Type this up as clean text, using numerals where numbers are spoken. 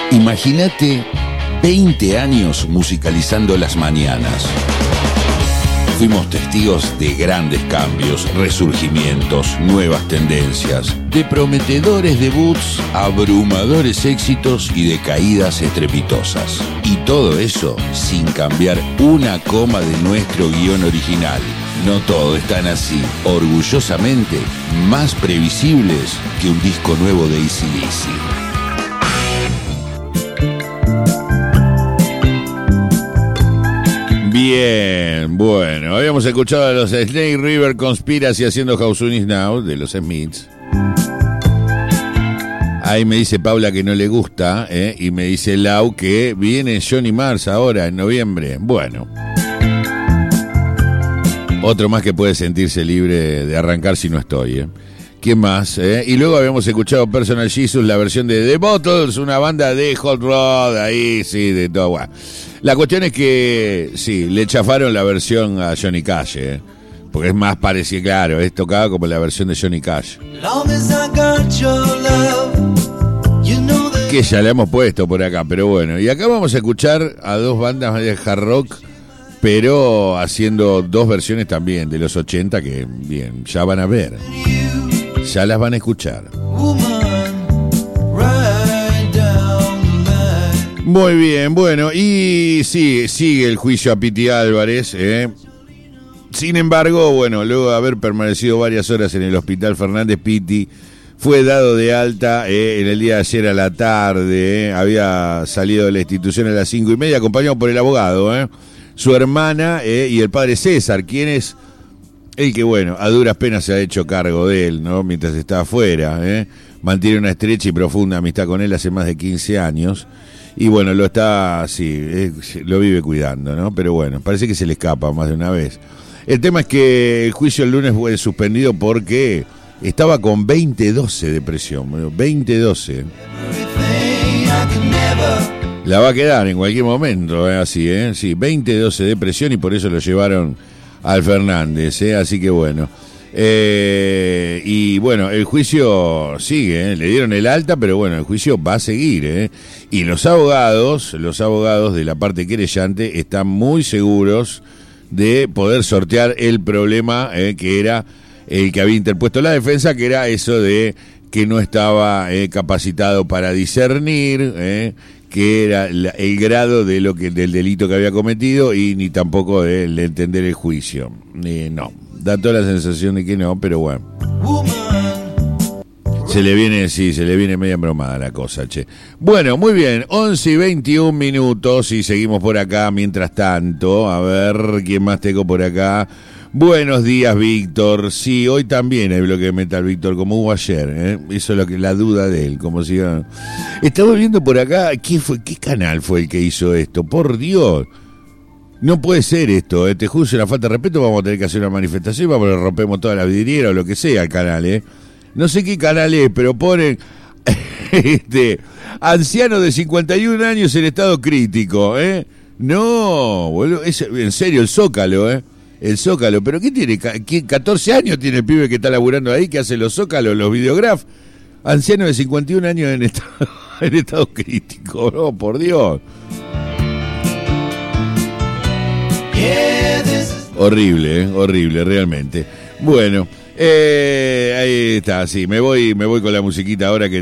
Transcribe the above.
Imagínate 20 años musicalizando las mañanas. Fuimos testigos de grandes cambios, resurgimientos, nuevas tendencias, de prometedores debuts, abrumadores éxitos y de caídas estrepitosas. Y todo eso sin cambiar una coma de nuestro guión original. No todo es tan así, orgullosamente más previsibles que un disco nuevo de AC/DC. Bien, bueno, habíamos escuchado a los Snake River Conspiracy haciendo How Soon Is Now de los Smiths. Ahí me dice Paula que no le gusta, y me dice Lau que viene Johnny Mars ahora en noviembre. Bueno, otro más que puede sentirse libre de arrancar si no estoy, ¿Quién más? Y luego habíamos escuchado Personal Jesus, la versión de The Bottles, una banda de Hot Rod, ahí sí, de todo. Bueno, la cuestión es que, sí, le chafaron la versión a Johnny Cash, porque es más parecido, claro, es tocado como la versión de Johnny Cash. Que ya la hemos puesto por acá, pero bueno. Y acá vamos a escuchar a dos bandas de hard rock, pero haciendo dos versiones también de los 80 que, bien, ya van a ver. Ya las van a escuchar. Muy bien, bueno, y sí, sigue el juicio a Piti Álvarez, Sin embargo, bueno, luego de haber permanecido varias horas en el hospital Fernández, Piti fue dado de alta en el día de ayer a la tarde, había salido de la institución a las 5:30, acompañado por el abogado, su hermana y el padre César, quien es el que, bueno, a duras penas se ha hecho cargo de él, ¿no? Mientras está afuera, mantiene una estrecha y profunda amistad con él hace más de 15 años. Y bueno, lo está, sí, lo vive cuidando, ¿no? Pero bueno, parece que se le escapa más de una vez. El tema es que el juicio el lunes fue suspendido porque estaba con 20-12 de presión, 20-12. La va a quedar en cualquier momento, así, sí, 20-12 de presión y por eso lo llevaron al Fernández, así que bueno. Y bueno, el juicio sigue, le dieron el alta, pero bueno, el juicio va a seguir, y los abogados de la parte querellante están muy seguros de poder sortear el problema que era el que había interpuesto la defensa, que era eso de que no estaba capacitado para discernir, que era el grado de del delito que había cometido y ni tampoco de entender el juicio. No, da toda la sensación de que no, pero bueno. Se le viene media embromada la cosa, che. Bueno, muy bien, 11:21 y seguimos por acá. Mientras tanto, a ver, ¿quién más tengo por acá? Buenos días, Víctor. Sí, hoy también hay bloque de metal, Víctor, como hubo ayer, Eso es la duda de él, como si... Estamos viendo por acá, ¿qué canal fue el que hizo esto? Por Dios, no puede ser esto, te juro, una falta de respeto, vamos a tener que hacer una manifestación, vamos a rompemos toda la vidriera o lo que sea el canal, No sé qué canal es, pero ponen anciano de 51 años en estado crítico, No, boludo, en serio, el Zócalo, El Zócalo, pero ¿qué tiene? 14 años tiene el pibe que está laburando ahí, que hace los Zócalos, los videograf. Anciano de 51 años en estado crítico, no, por Dios. Horrible, horrible, realmente. Bueno, ahí está, sí, me voy con la musiquita ahora que